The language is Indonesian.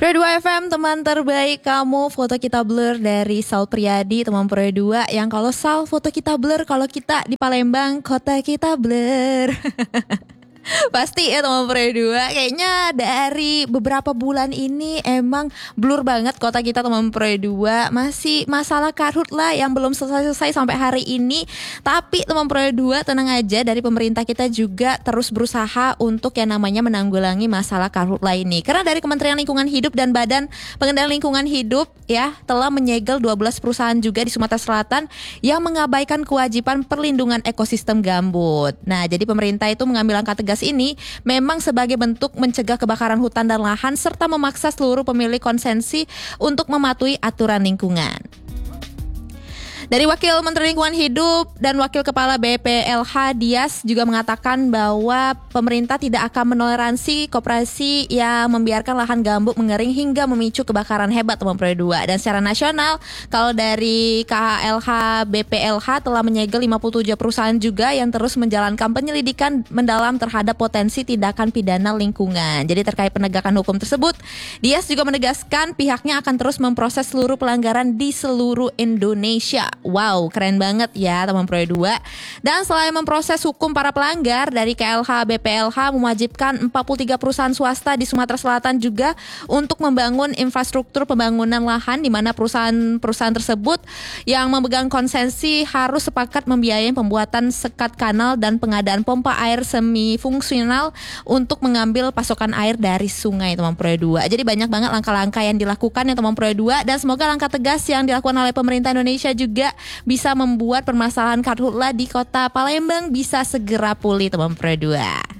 Pro 2 FM, teman terbaik kamu. Foto kita blur dari Sal Priadi, teman Pro 2. Yang kalau Sal foto kita blur, kalau kita di Palembang kota kita blur. Pasti ya teman Pro 2. Kayaknya dari beberapa bulan ini emang blur banget kota kita teman Pro 2. Masih masalah karhutla yang belum selesai sampai hari ini. Tapi teman Pro 2 tenang aja, dari pemerintah kita juga terus berusaha untuk yang namanya menanggulangi masalah karhutla ini. Karena dari Kementerian Lingkungan Hidup dan Badan Pengendalian Lingkungan Hidup ya telah menyegel 12 perusahaan juga di Sumatera Selatan yang mengabaikan kewajiban perlindungan ekosistem gambut. Nah, jadi pemerintah itu mengambil langkah tegas ini memang sebagai bentuk mencegah kebakaran hutan dan lahan serta memaksa seluruh pemilik konsensi untuk mematuhi aturan lingkungan. Dari Wakil Menteri Lingkungan Hidup dan Wakil Kepala BPLH Dias juga mengatakan bahwa pemerintah tidak akan menoleransi koperasi yang membiarkan lahan gambut mengering hingga memicu kebakaran hebat teman Pro 2. Dan secara nasional, kalau dari KHLH BPLH telah menyegel 57 perusahaan juga yang terus menjalankan penyelidikan mendalam terhadap potensi tindakan pidana lingkungan. Jadi terkait penegakan hukum tersebut, Dias juga menegaskan pihaknya akan terus memproses seluruh pelanggaran di seluruh Indonesia. Wow, keren banget ya teman Pro 2. Dan selain memproses hukum para pelanggar, dari KLH BPLH mewajibkan 43 perusahaan swasta di Sumatera Selatan juga untuk membangun infrastruktur pembangunan lahan, di mana perusahaan tersebut yang memegang konsensi harus sepakat membiayai pembuatan sekat kanal dan pengadaan pompa air semi fungsional untuk mengambil pasokan air dari sungai teman Pro 2. Jadi banyak banget langkah-langkah yang dilakukan ya teman Pro 2, dan semoga langkah tegas yang dilakukan oleh pemerintah Indonesia juga bisa membuat permasalahan karhutla di kota Palembang bisa segera pulih teman Pro 2.